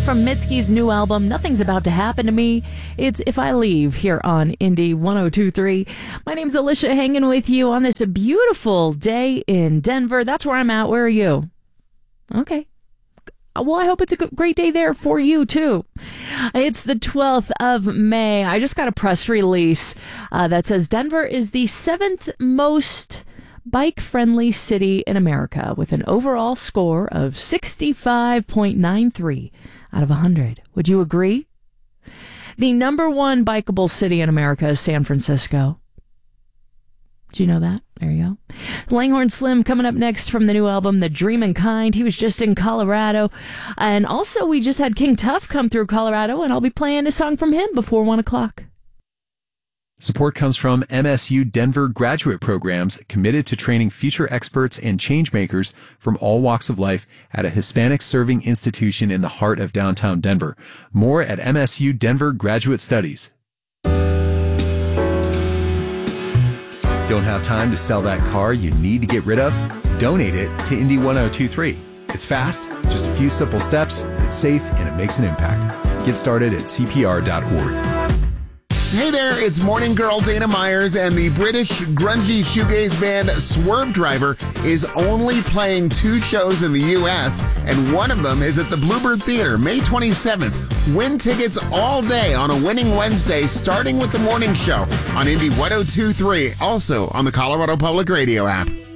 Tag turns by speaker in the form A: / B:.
A: from Mitski's new album, Nothing's About to Happen to Me. It's If I Leave here on Indy 102.3. My name's Alicia, hanging with you on this beautiful day in Denver. That's where I'm at. Where are you? Okay. Well, I hope it's a great day there for you, too. It's the 12th of May. I just got a press release that says Denver is the 7th most bike-friendly city in America with an overall score of 65.93 out of 100. Would you agree? The number one bikeable city in America is San Francisco. Did you know that? There you go. Langhorne Slim coming up next from the new album, The Dreamin' Kind. He was just in Colorado. And also, we just had King Tuff come through Colorado, and I'll be playing a song from him before 1 o'clock.
B: Support comes from MSU Denver graduate programs committed to training future experts and changemakers from all walks of life at a Hispanic serving institution in the heart of downtown Denver. More at MSU Denver Graduate Studies. Don't have time to sell that car you need to get rid of? Donate it to Indy 102.3. It's fast, just a few simple steps, it's safe, and it makes an impact. Get started at CPR.org.
C: Hey there, it's morning girl Dana Myers, and the British grungy shoegaze band Swerve Driver is only playing 2 shows in the U.S., and one of them is at the Bluebird Theater, May 27th. Win tickets all day on a winning Wednesday, starting with the morning show on Indy 102.3, also on the Colorado Public Radio app.